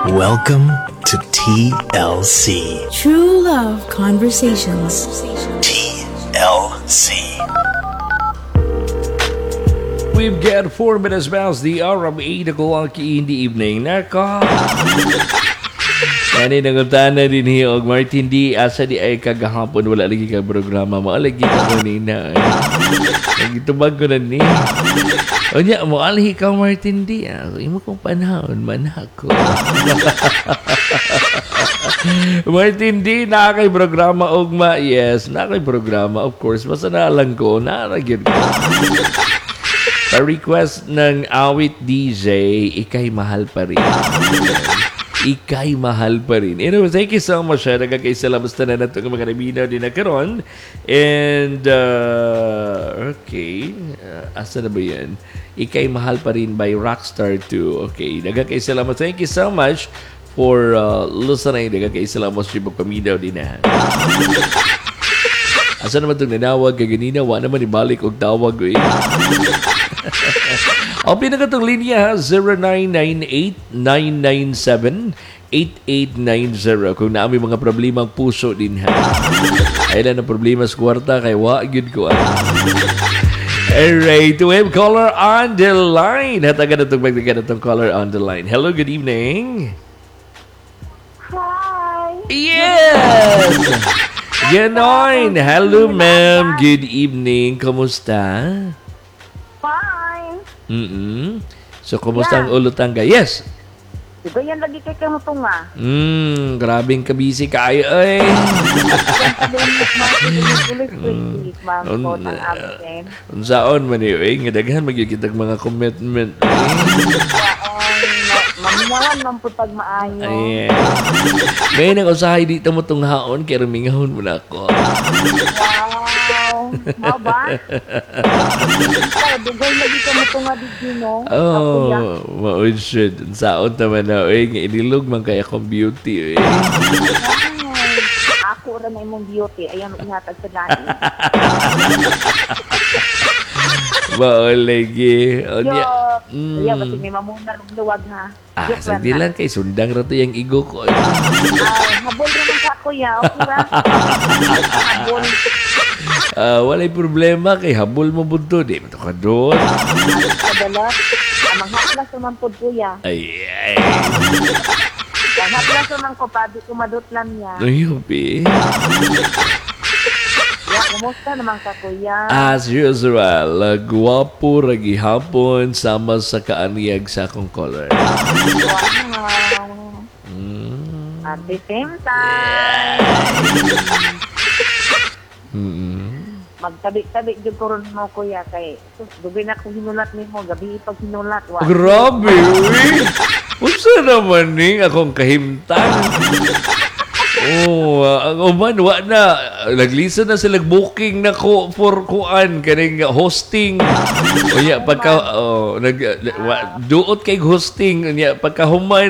Welcome to TLC. True Love Conversations. TLC. We've got 4 minutes past the hour of 8 o'clock in the evening. Nako! Kani nangunta na din hiyo og Martin D. Asa di ay kagahapon wala lagi ka programa. Maalagi ka kanina. Nagitubag ko na ni. O niya, maalagi ka Martin D. Imo kong panahon, man ako. Martin D. Nakakay programa ugma. Yes, nakakay programa. Of course, basta naalang ko, naragyan ko. Sa request ng awit DJ, ikay mahal pa rin. Ikay mahal pa rin. Anyway, thank you so much. Nagkakaisalamas na na itong mga nabina din na karon. And, okay. Asa na ba yan? Ikay mahal pa rin by Rockstar 2. Okay. Nagkakaisalamas. Thank you so much for listening. Nagkakaisalamas yung pagpaminaw din na. Asa naman itong nanawag kaganina? Wa naman ibalik og tawag. Ang pinakatong linya, 0998-997-8890. Kung naami mga problema ang puso din ha. Ay lang ang problema sa kwarta, kay wagid ko. Alright, we have caller on the line. Hatagan na itong caller on the line. Hello, good evening. Hi! Yes! Ganon. Hello, ma'am. Good evening. Kamusta? Fine! So, kumusta ang ulutang ka? Yes! Diba yan lagi kay kamutunga? Grabing kabisi kayo, ay. Unsaon man yun, eh. Ngadagan magyukitag mga commitment. Maminawan man po pag maayo. Ayan. May nang usahay dito mo itong haon, kaya rumingahon mo na ako. Wow! Mao ba? Dugay lagi kamutunga dito, no? Oh, maud shit. Unsaon naman na, eh. Inilog man kaya akong beauty, eh. Ako rin na imong beauty. Ayan, ihatag sa dati. Maulagi. Joke! Yeah, kasi may mamuna ng luwag, ha? Sagdi lang kay sundang rato yung igo ko. Habol naman sa ako, ya. Okay ba? Habol. Walay problema kay habol mo bunto. Di mo ito ka doon. Madalas. Amang haplas naman po, kuya. Ay. Ang haplas naman ko, padi kumadutlan niya. Ayupi. Kumusta naman ka, kuya? As usual, guwapo ragi hapon sama sa kaaniyag sa akong color. Wow. At the same time, magtabi-tabi yung turon mo, kuya, kay dubi na kung hinulat mo, gabi pag hinulat. Wow. Grabe, uy! Unsa naman ning akong kahimtang? Ang uman, wa na. Naglisa na sila booking na ko for kuan, kaning hosting. O ya, pagka, duot kay hosting, ya, pagka human,